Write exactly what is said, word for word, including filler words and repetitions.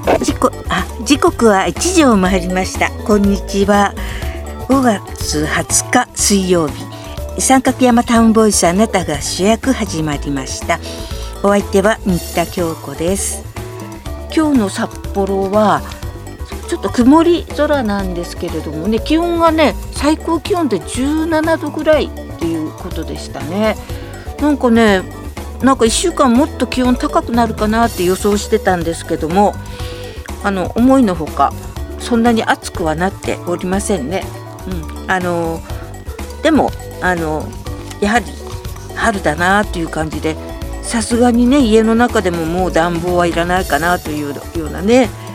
時刻、あ、時刻はいちじを回りました。こんにちは。ごがつはつか水曜日、三角山タウンボイスあなたが主役始まりました。お相手は新田京子です。今日の札幌はちょっと曇り空なんですけれどもね、気温がね最高気温でじゅうななどぐらいっていうことでしたね。なんかねなんかいっしゅうかんもっと気温高くなるかなって予想してたんですけども、あの思いのほかそんなに暑くはなっておりませんね。うん、あのでもあのやはり春だなという感じで、さすがにね家の中でももう暖房はいらないかなというようなね